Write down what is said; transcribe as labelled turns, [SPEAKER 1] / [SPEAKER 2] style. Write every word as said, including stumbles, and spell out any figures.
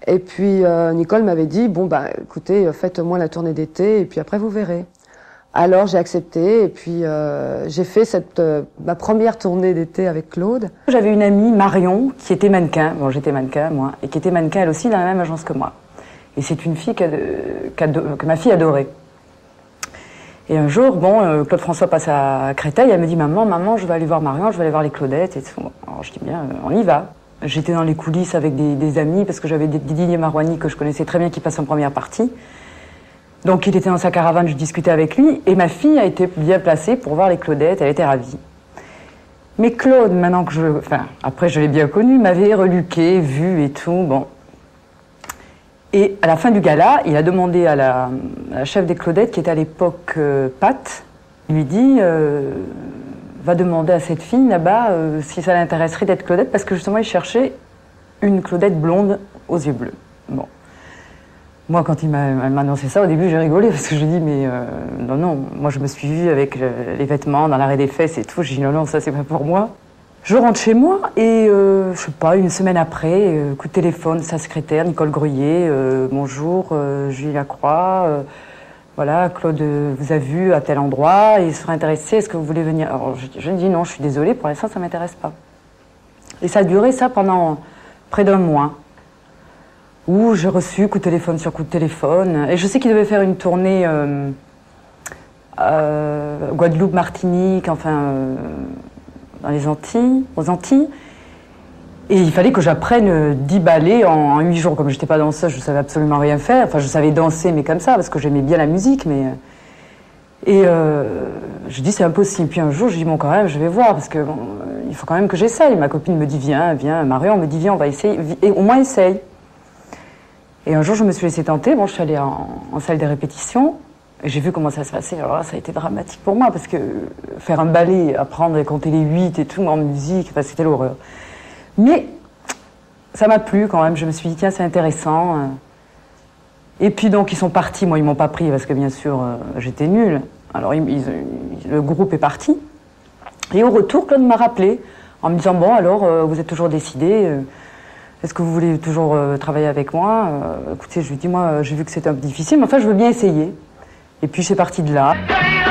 [SPEAKER 1] Et puis euh, Nicole m'avait dit, bon bah écoutez, faites-moi la tournée d'été et puis après vous verrez. Alors j'ai accepté et puis euh, j'ai fait cette, euh, ma première tournée d'été avec Claude.
[SPEAKER 2] J'avais une amie, Marion, qui était mannequin, bon j'étais mannequin moi, et qui était mannequin elle aussi dans la même agence que moi. Et c'est une fille que ma fille adorait. Et un jour, bon, euh, Claude François passe à Créteil, elle me dit « Maman, maman, je vais aller voir Marion, je vais aller voir les Claudettes. » Et tout. Alors je dis « Bien, euh, on y va. » J'étais dans les coulisses avec des, des amis, parce que j'avais Didier Marouani que je connaissais très bien, qui passe en première partie. Donc il était dans sa caravane, je discutais avec lui, et ma fille a été bien placée pour voir les Claudettes, elle était ravie. Mais Claude, maintenant que je... Enfin, après je l'ai bien connu, m'avait reluqué, vu et tout, bon. Et à la fin du gala, il a demandé à la, à la chef des Claudettes, qui était à l'époque euh, Pat, il lui dit euh, « Va demander à cette fille là-bas euh, si ça l'intéresserait d'être Claudette, parce que justement il cherchait une Claudette blonde aux yeux bleus. » Bon. Moi, quand il m'a annoncé ça, au début, j'ai rigolé parce que je dis, mais euh, non, non, moi je me suis vue avec le, les vêtements dans l'arrêt des fesses et tout. J'ai dit, non, non, ça c'est pas pour moi. Je rentre chez moi et, euh, je sais pas, une semaine après, euh, coup de téléphone, sa secrétaire, Nicole Gruyé, euh, bonjour, euh, Julie Lacroix, euh, voilà, Claude vous a vu à tel endroit et il serait intéressé, est-ce que vous voulez venir? Alors je, je dis, non, je suis désolée, pour l'instant, ça m'intéresse pas. Et ça a duré ça pendant près d'un mois. Où j'ai reçu coup de téléphone sur coup de téléphone. Et je sais qu'il devait faire une tournée euh, euh, Guadeloupe, Martinique, enfin, euh, dans les Antilles, aux Antilles. Et il fallait que j'apprenne dix ballets en huit jours. Comme je n'étais pas danseuse, je ne savais absolument rien faire. Enfin, je savais danser, mais comme ça, parce que j'aimais bien la musique. Mais... Et euh, je dis, c'est impossible. Puis un jour, je dis, bon, quand même, je vais voir, parce que bon, il faut quand même que j'essaye. Ma copine me dit, viens, viens. Marion me dit, viens, on va essayer. Et au moins, essaye. Et un jour, je me suis laissée tenter. Bon, je suis allée en, en salle de répétition et j'ai vu comment ça se passait. Alors là, ça a été dramatique pour moi parce que faire un ballet, apprendre et compter les huit et tout en musique, enfin, c'était l'horreur. Mais ça m'a plu quand même. Je me suis dit, tiens, c'est intéressant. Et puis donc, ils sont partis. Moi, ils m'ont pas pris parce que bien sûr, euh, j'étais nulle. Alors, ils, ils, le groupe est parti. Et au retour, Claude m'a rappelé en me disant, bon, alors, euh, vous êtes toujours décidé euh, est-ce que vous voulez toujours euh, travailler avec moi? euh, Écoutez, je lui dis, moi, j'ai vu que c'était un peu difficile, mais enfin, je veux bien essayer. Et puis, c'est parti de là.